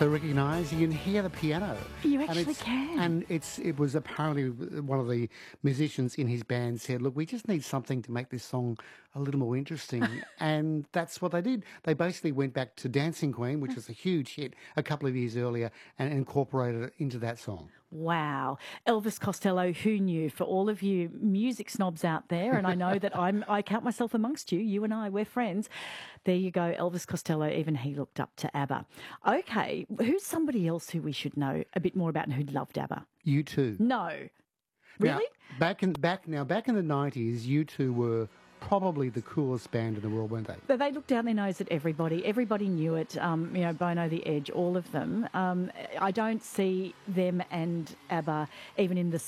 So recognise, you can hear the piano. You And actually it's- can. And it was apparently one of the musicians in his band said, look, we just need something to make this song a little more interesting. And that's what they did. They basically went back to Dancing Queen, which was a huge hit a couple of years earlier, and incorporated it into that song. Wow. Elvis Costello, who knew? For all of you music snobs out there, and I know that I count myself amongst you, you and I, we're friends. There you go, Elvis Costello, even he looked up to ABBA. Okay, who's somebody else who we should know a bit more about and who loved ABBA? U2. No. Really? Now, back in the 90s, U2 were probably the coolest band in the world, weren't they? But they looked down their nose at everybody. Everybody knew it. Bono, The Edge, all of them. I don't see them and ABBA even in the